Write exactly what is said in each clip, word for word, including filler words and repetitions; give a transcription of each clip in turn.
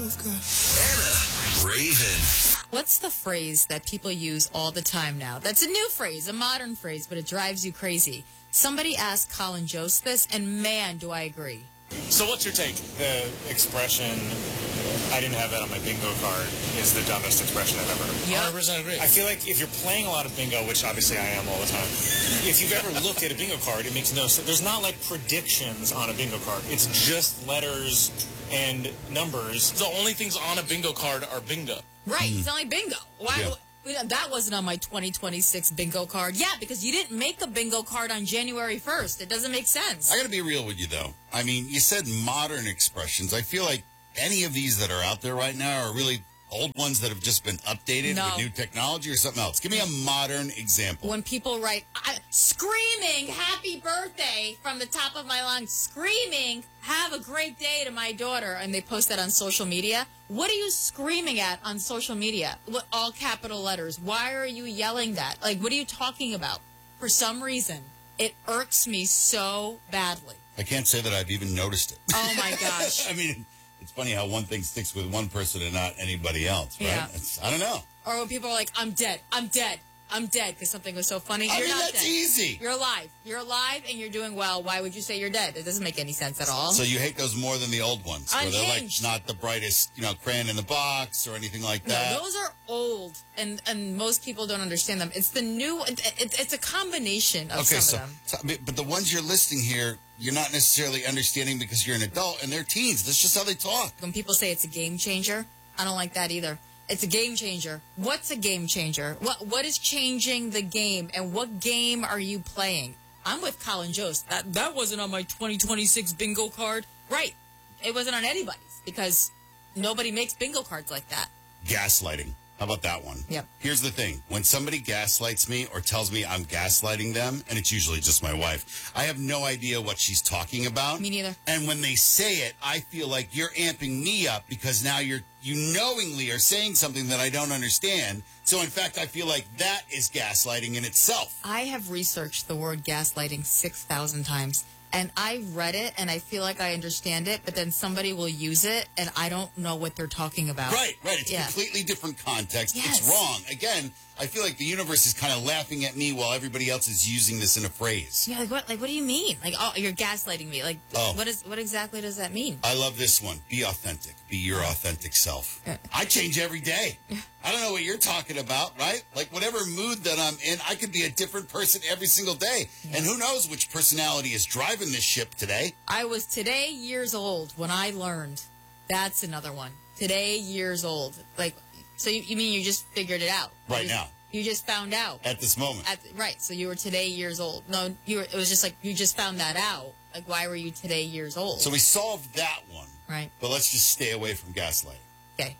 Anna Raven. What's the phrase that people use all the time now? That's a new phrase, a modern phrase, but it drives you crazy. Somebody asked Colin Jost this, and man, do I agree. So what's your take? The expression, I didn't have that on my bingo card, is the dumbest expression I've ever heard. Yep. one hundred percent agree. I feel like if you're playing a lot of bingo, which obviously I am all the time, if you've ever looked at a bingo card, it makes no sense. There's not like predictions on a bingo card. It's just letters and numbers. The only things on a bingo card are bingo. Right, it's only bingo. Why? Yeah. we- That wasn't on my twenty twenty-six bingo card. Yeah, because you didn't make a bingo card on January first. It doesn't make sense. I got to be real with you, though. I mean, you said modern expressions. I feel like any of these that are out there right now are really old ones that have just been updated No. with new technology or something else. Give me a modern example. When people write, I, screaming, happy birthday from the top of my lungs, screaming, have a great day to my daughter, and they post that on social media. What are you screaming at on social media? What, all capital letters. Why are you yelling that? Like, what are you talking about? For some reason, it irks me so badly. I can't say that I've even noticed it. Oh, my gosh. I mean, it's funny how one thing sticks with one person and not anybody else, right? Yeah. It's, I don't know. Or when people are like, I'm dead, I'm dead, I'm dead, because something was so funny. I You're mean, not that's dead. easy. You're alive. You're alive and you're doing well. Why would you say you're dead? It doesn't make any sense at all. So you hate those more than the old ones, where they're like Unhinged. not the brightest, you know, crayon in the box or anything like No, that. those are old, and, and most people don't understand them. It's the new, it, it, it's a combination of Okay, some so, of them. so- but- but the ones you're listing here, you're not necessarily understanding because you're an adult and they're teens. That's just how they talk. When people say it's a game changer, I don't like that either. It's a game changer. What's a game changer? What What is changing the game, and what game are you playing? I'm with Colin Jost. That, that wasn't on my twenty twenty-six bingo card. Right. It wasn't on anybody's, because nobody makes bingo cards like that. Gaslighting. How about that one? Yep. Here's the thing. When somebody gaslights me or tells me I'm gaslighting them, and it's usually just my wife, I have no idea what she's talking about. Me neither. And when they say it, I feel like you're amping me up because now you're you knowingly are saying something that I don't understand. So, in fact, I feel like that is gaslighting in itself. I have researched the word gaslighting six thousand times, and I read it, and I feel like I understand it, but then somebody will use it, and I don't know what they're talking about. Right, right. It's Yeah. a completely different context. Yes. It's wrong. Again, I feel like the universe is kind of laughing at me while everybody else is using this in a phrase. Yeah, like what? Like what do you mean? Like, oh, you're gaslighting me. Like, Oh. what is? What exactly does that mean? I love this one. Be authentic. Be your authentic self. Yeah. I change every day. I don't know what you're talking about, right? Like whatever mood that I'm in, I could be a different person every single day. And who knows which personality is driving this ship today? I was today years old when I learned. That's another one. Today years old. Like, so you, you mean you just figured it out Right You- now. You just found out. At this moment. At, right. So you were today years old. No, you were. It was just like you just found that out. Like, why were you today years old? So we solved that one. Right. But let's just stay away from gaslighting. Okay.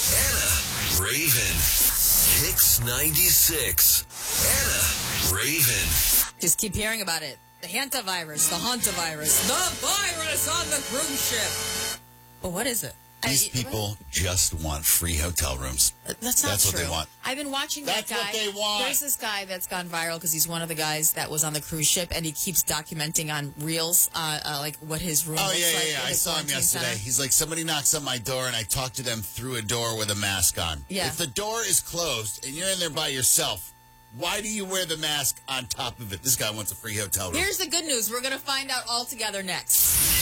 Anna Raven. Kicks ninety-six. Anna Raven. Just keep hearing about it. The hantavirus, the hantavirus, the virus on the cruise ship. But what is it? These I- people just want free hotel rooms. That's not That's true. what they want. I've been watching That's that guy. what they want. There's this guy that's gone viral because he's one of the guys that was on the cruise ship, and he keeps documenting on Reels, uh, uh, like what his room Oh, looks yeah, yeah, like. yeah. in I the saw him quarantine yesterday. center. He's like, somebody knocks on my door, and I talk to them through a door with a mask on. Yeah. If the door is closed and you're in there by yourself, why do you wear the mask on top of it? This guy wants a free hotel room. Here's the good news. We're going to find out all together next.